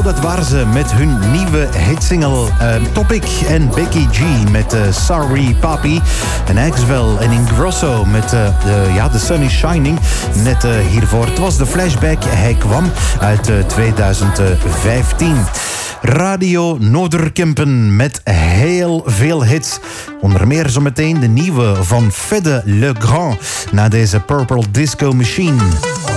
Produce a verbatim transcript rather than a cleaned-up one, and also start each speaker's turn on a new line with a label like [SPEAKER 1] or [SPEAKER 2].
[SPEAKER 1] Zo, dat waren ze met hun nieuwe hitsingle uh, Topic. En Becky G met uh, Sorry Papi. En Axwell en Ingrosso met uh, uh, ja, The Sun is Shining. Net uh, hiervoor. Het was de flashback. Hij kwam uit uh, tweeduizend vijftien. Radio Noorderkempen met heel veel hits. Onder meer zometeen de nieuwe van Fedde Le Grand na deze Purple Disco Machine.